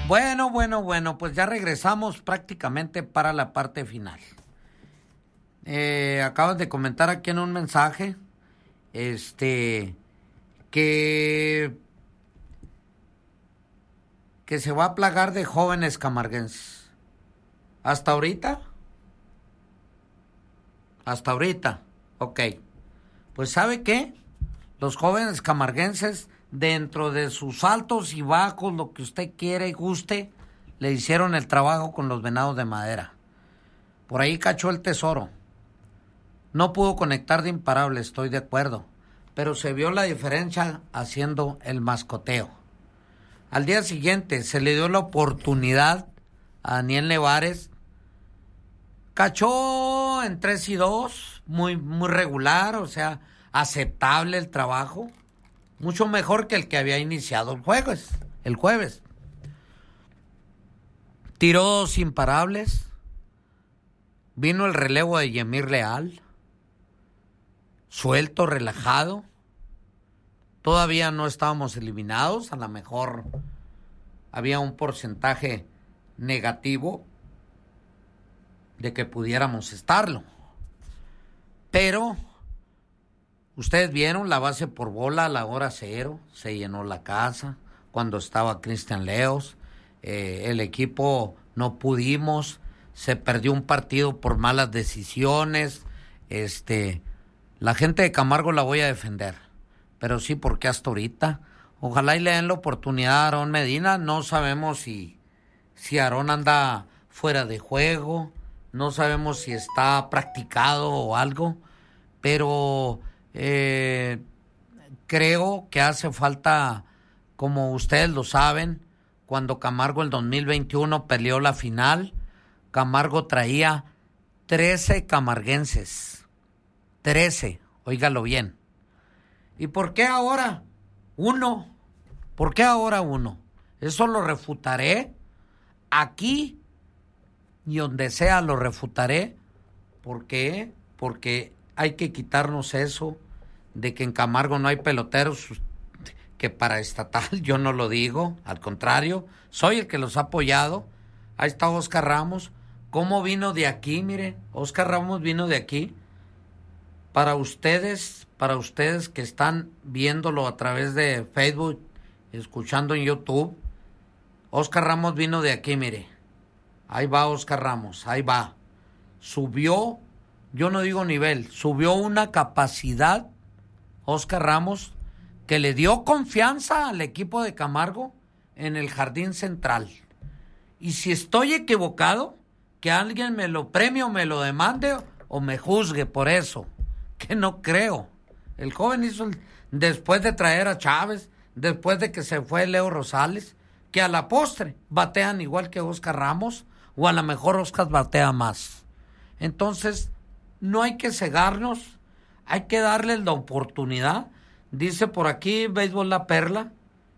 Bueno, pues ya regresamos prácticamente para la parte final. Acabas de comentar aquí en un mensaje, que se va a plagar de jóvenes camarguenses. ¿Hasta ahorita? Hasta ahorita, ok. Pues ¿sabe qué? Los jóvenes camarguenses, dentro de sus altos y bajos, lo que usted quiera y guste, le hicieron el trabajo con los Venados de Madera. Por ahí cachó el tesoro. No pudo conectar de imparable, estoy de acuerdo, pero se vio la diferencia haciendo el mascoteo. Al día siguiente se le dio la oportunidad a Daniel Nevares. Cachó en 3-2, muy regular, o sea, aceptable el trabajo. Mucho mejor que el que había iniciado el jueves. Tiró 2 imparables. Vino el relevo de Yemir Leal. Suelto, relajado. Todavía no estábamos eliminados. A lo mejor había un porcentaje negativo de que pudiéramos estarlo. Pero ustedes vieron la base por bola a la hora 0. Se llenó la casa cuando estaba Cristian Leos. El equipo no pudimos. Se perdió un partido por malas decisiones. La gente de Camargo la voy a defender. Pero sí, porque hasta ahorita. Ojalá y le den la oportunidad a Aarón Medina. No sabemos si Aarón anda fuera de juego. No sabemos si está practicado o algo. Pero creo que hace falta, como ustedes lo saben, cuando Camargo el 2021 peleó la final, Camargo traía 13 camarguenses. 13, óigalo bien. ¿Y por qué ahora 1? ¿Por qué ahora 1? Eso lo refutaré aquí y donde sea lo refutaré. ¿Por qué? Porque hay que quitarnos eso de que en Camargo no hay peloteros, que para estatal yo no lo digo, al contrario, soy el que los ha apoyado. Ahí está Oscar Ramos. ¿Cómo vino de aquí? Mire, Oscar Ramos vino de aquí. Para ustedes que están viéndolo a través de Facebook, escuchando en YouTube, Oscar Ramos vino de aquí, mire. Ahí va Oscar Ramos, ahí va. Subió, yo no digo nivel, subió una capacidad, Oscar Ramos, que le dio confianza al equipo de Camargo en el jardín central. Y si estoy equivocado, que alguien me lo premie o me lo demande o me juzgue por eso, que no creo. El joven hizo, después de traer a Chávez, después de que se fue Leo Rosales, que a la postre batean igual que Oscar Ramos, o a lo mejor Oscar batea más. Entonces, no hay que cegarnos, hay que darles la oportunidad. Dice por aquí, Béisbol La Perla.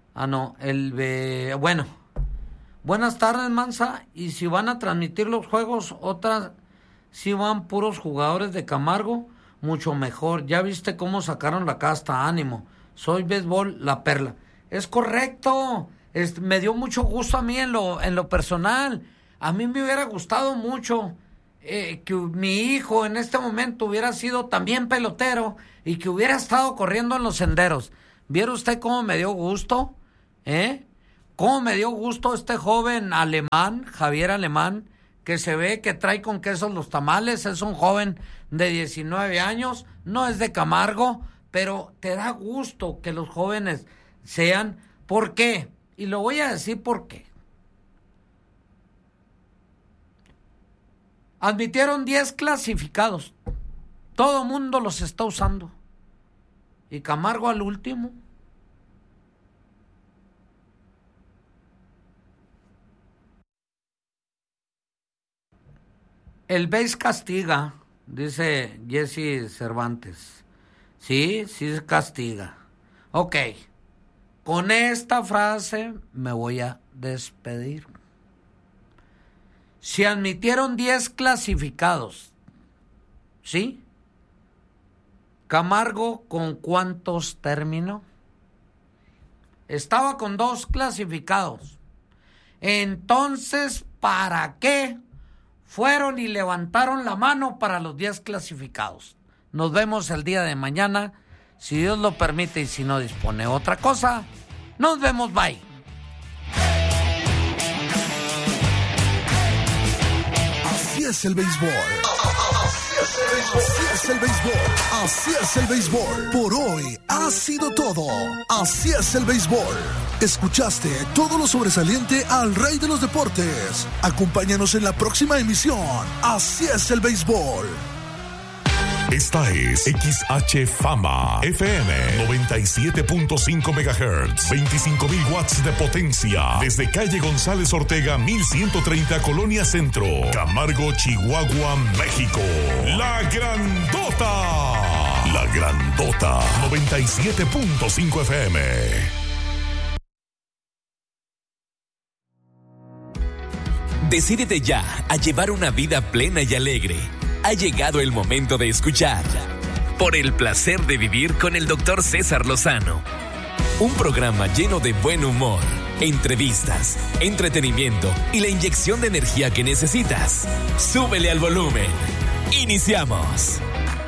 Bueno. Buenas tardes, Mansa. Y si van a transmitir los juegos, otras, si van puros jugadores de Camargo, mucho mejor. Ya viste cómo sacaron la casta, ánimo. Soy Béisbol La Perla. Es correcto. Me dio mucho gusto a mí en lo personal. A mí me hubiera gustado mucho que mi hijo en este momento hubiera sido también pelotero y que hubiera estado corriendo en los senderos. ¿Vieron usted cómo me dio gusto? Cómo me dio gusto este joven alemán, Javier Alemán, que se ve que trae con quesos los tamales. Es un joven de 19 años, no es de Camargo, pero te da gusto que los jóvenes sean. ¿Por qué? Y lo voy a decir por qué. Admitieron 10 clasificados. Todo mundo los está usando. Y Camargo al último. El BASE castiga, dice Jesse Cervantes. Sí castiga. Ok. Con esta frase me voy a despedir. Se admitieron 10 clasificados. ¿Sí? Camargo, ¿con cuántos terminó? Estaba con 2 clasificados. Entonces, ¿para qué fueron y levantaron la mano para los 10 clasificados? Nos vemos el día de mañana, si Dios lo permite y si no dispone otra cosa. Nos vemos, bye. Así es el béisbol. Así es el béisbol. Así es el béisbol. Por hoy ha sido todo. Así es el béisbol. Escuchaste todo lo sobresaliente al rey de los deportes. Acompáñanos en la próxima emisión. Así es el béisbol. Esta es XH Fama FM 97.5 MHz, 25,000 watts de potencia, desde calle González Ortega 1130 Colonia Centro, Camargo, Chihuahua, México. La Grandota 97.5 FM. Decídete ya a llevar una vida plena y alegre. Ha llegado el momento de escuchar Por el placer de vivir con el Dr. César Lozano. Un programa lleno de buen humor, entrevistas, entretenimiento y la inyección de energía que necesitas. Súbele al volumen. Iniciamos.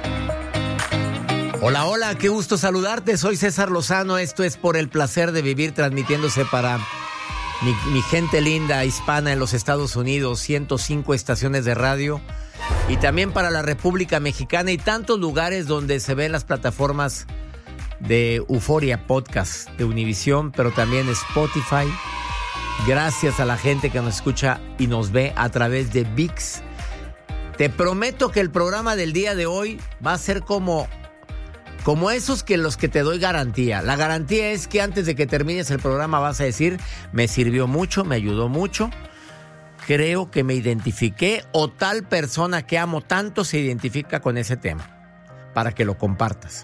Hola, hola, qué gusto saludarte. Soy César Lozano. Esto es Por el placer de vivir, transmitiéndose para mi gente linda hispana en los Estados Unidos, 105 estaciones de radio. Y también para la República Mexicana y tantos lugares donde se ven las plataformas de Euforia Podcast, de Univisión, pero también Spotify. Gracias a la gente que nos escucha y nos ve a través de ViX. Te prometo que el programa del día de hoy va a ser como esos que los que te doy garantía. La garantía es que antes de que termines el programa vas a decir, me sirvió mucho, me ayudó mucho. Creo que me identifiqué o tal persona que amo tanto se identifica con ese tema, para que lo compartas.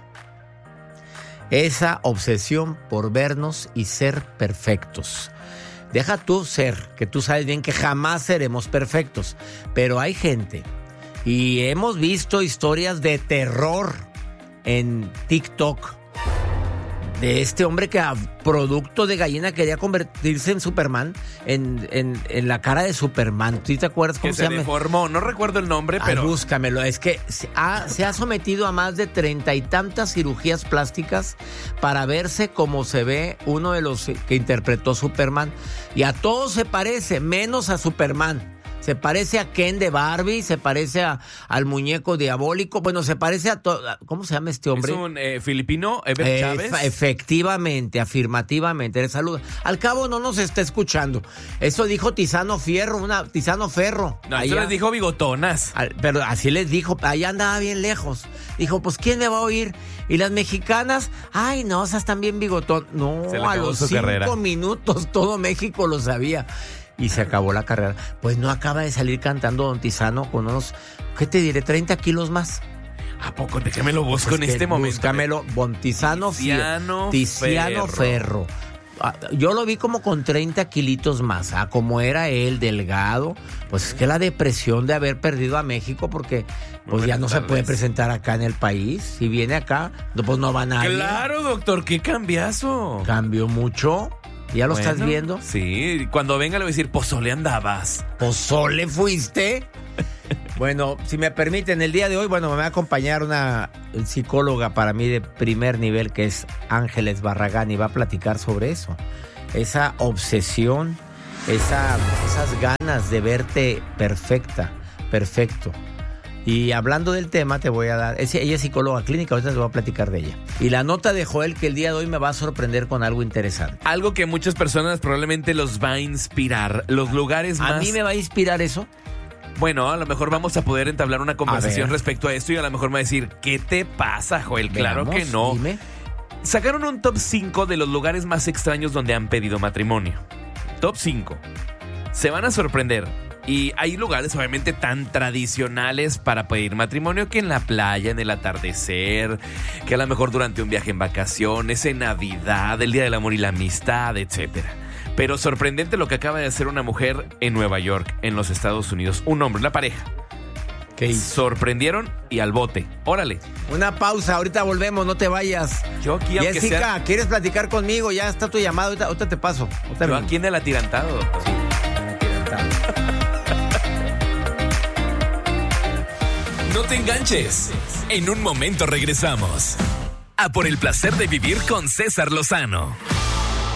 Esa obsesión por vernos y ser perfectos. Deja tú ser, que tú sabes bien que jamás seremos perfectos, pero hay gente y hemos visto historias de terror en TikTok de este hombre que a producto de gallina quería convertirse en Superman, en la cara de Superman. ¿Tú te acuerdas cómo se llama? Deformó, no recuerdo el nombre, pero... búscamelo, es que se ha sometido a más de 30 y tantas cirugías plásticas para verse como se ve uno de los que interpretó Superman. Y a todos se parece, menos a Superman. Se parece a Ken de Barbie, se parece al muñeco diabólico. Bueno, se parece a todo. ¿Cómo se llama este hombre? ¿Es un filipino, Ever Chávez? Efectivamente, afirmativamente. Le saluda. Al cabo no nos está escuchando. Eso dijo Tiziano Ferro. No, eso les dijo bigotonas. Pero así les dijo. Allá andaba bien lejos. Dijo, pues, ¿quién me va a oír? Y las mexicanas, ay, no, esas están bien bigotón. No, a los 5 minutos todo México lo sabía. Y se acabó la carrera. Pues no acaba de salir cantando don Tiziano con unos, ¿qué te diré? 30 kilos más. ¿A poco? Déjame lo busco en este momento. Búscamelo, don Tiziano Ferro. Yo lo vi como con 30 kilitos más. Como era él, delgado. Pues es que la depresión de haber perdido a México, porque pues ya no se puede presentar acá en el país. Si viene acá, pues no va nadie. Claro, doctor, qué cambiazo. Cambió mucho. ¿Ya lo estás viendo? Sí, cuando venga le voy a decir, ¿pozole andabas? ¿Pozole fuiste? Bueno, si me permiten, el día de hoy, me va a acompañar una psicóloga para mí de primer nivel, que es Ángeles Barragán, y va a platicar sobre eso. Esa obsesión, esas ganas de verte perfecto. Y hablando del tema, te voy a dar... Ella es psicóloga clínica, ahorita te voy a platicar de ella. Y la nota de Joel, que el día de hoy me va a sorprender con algo interesante. Algo que muchas personas probablemente los va a inspirar. Los lugares más... ¿A mí me va a inspirar eso? Bueno, a lo mejor vamos a poder entablar una conversación respecto a esto, y a lo mejor me va a decir, ¿qué te pasa, Joel? Claro que no. Dime. Sacaron un top 5 de los lugares más extraños donde han pedido matrimonio. Top 5. Se van a sorprender. Y hay lugares obviamente tan tradicionales para pedir matrimonio, que en la playa, en el atardecer, que a lo mejor durante un viaje en vacaciones, en Navidad, el Día del Amor y la Amistad, etcétera. Pero sorprendente lo que acaba de hacer una mujer en Nueva York, en los Estados Unidos. Un hombre, una pareja. ¿Qué hizo? Sorprendieron y al bote. Órale. Una pausa, ahorita volvemos, no te vayas. Yo aquí, aunque Jessica, sea... ¿quieres platicar conmigo? Ya está tu llamada, ahorita te paso. Yo aquí en el atirantado, doctor. Sí, en el atirantado. No te enganches. En un momento regresamos. A por el placer de vivir con César Lozano.